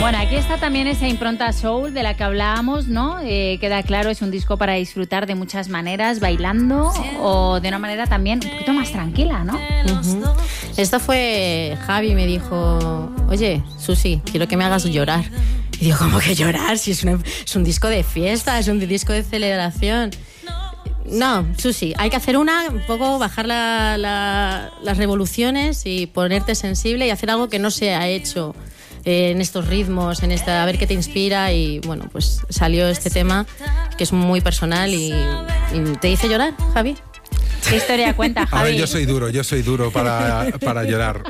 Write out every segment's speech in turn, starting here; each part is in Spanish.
Bueno, aquí está también esa impronta soul de la que hablábamos, ¿no? Queda claro, es un disco para disfrutar de muchas maneras, bailando o de una manera también un poquito más tranquila, ¿no? Uh-huh. Esto fue Javi, me dijo, oye, Susi, quiero que me hagas llorar. Y digo, ¿cómo que llorar? Si es un disco de fiesta, es un disco de celebración. No, Susi, hay que hacer un poco, bajar las revoluciones y ponerte sensible y hacer algo que no se ha hecho en estos ritmos, a ver qué te inspira. Y bueno, pues salió este tema que es muy personal y te hice llorar, Javi. ¿Qué historia cuenta, Javi? A ver, yo soy duro para llorar.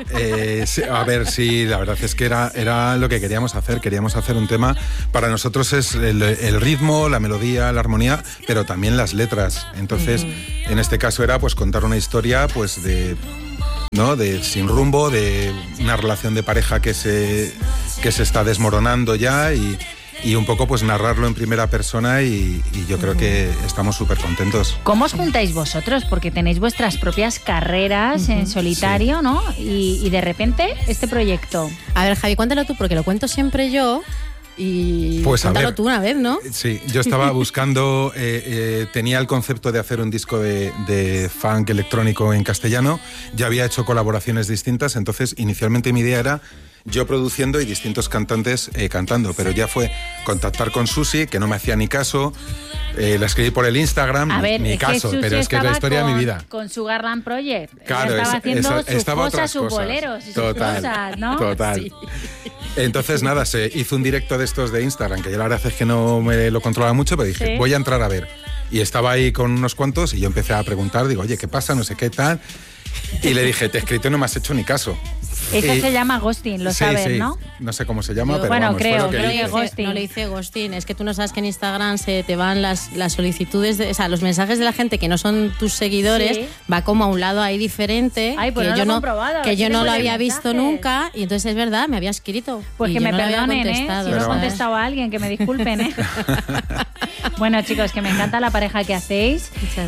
A ver, sí, la verdad es que era lo que queríamos hacer. Queríamos hacer un tema, para nosotros es el ritmo, la melodía, la armonía, pero también las letras. Entonces, en este caso era pues contar una historia pues de sin rumbo, de una relación de pareja que se está desmoronando ya y un poco pues narrarlo en primera persona y yo creo que estamos súper contentos. ¿Cómo os juntáis vosotros? Porque tenéis vuestras propias carreras en solitario, sí, ¿no? Y de repente este proyecto. A ver, Javi, cuéntalo tú, porque lo cuento siempre yo. Y pues cuéntalo tú una vez, ¿no? Sí, yo estaba buscando, tenía el concepto de hacer un disco de funk electrónico en castellano, ya había hecho colaboraciones distintas, entonces inicialmente mi idea era yo produciendo y distintos cantantes cantando, pero ya fue contactar con Susi, que no me hacía ni caso, la escribí por el Instagram, a ver, ni caso, pero es que es la historia de mi vida. Con Sugarland Project, claro, estaba haciendo sus cosas, sus boleros y sus cosas, ¿no? Total. Sí. Entonces nada, se hizo un directo de estos de Instagram, que yo la verdad es que no me lo controlaba mucho, pero dije, voy a entrar a ver. Y estaba ahí con unos cuantos y yo empecé a preguntar, digo, oye, ¿qué pasa? No sé qué tal. Y le dije, te he escrito y no me has hecho ni caso. Esa se llama ghosting, lo sabes, ¿no? No sé cómo se llama, pero bueno, vamos, creo fue lo que hice. Ghosting. No le hice ghosting, es que tú no sabes que en Instagram se te van las solicitudes, o sea, los mensajes de la gente que no son tus seguidores, va como a un lado ahí diferente. Ay, pues que no yo no lo había visto nunca, y entonces es verdad, me había escrito. Pues que me no perdonen, si no he contestado a alguien, que me disculpen, Bueno, chicos, que me encanta la pareja que hacéis.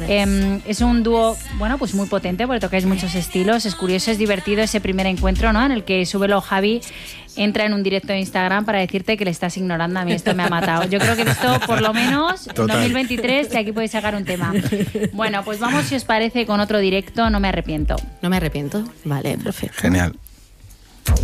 Es un dúo, bueno, pues muy potente, porque tocáis muchos estilos. Es curioso, es divertido ese primer encuentro, ¿no? En el que Súbelo Javi entra en un directo de Instagram para decirte que le estás ignorando. A mí esto me ha matado. Yo creo que esto, por lo menos, en 2023, de aquí podéis sacar un tema. Bueno, pues vamos, si os parece, con otro directo. No me arrepiento. No me arrepiento. Vale, perfecto. Genial.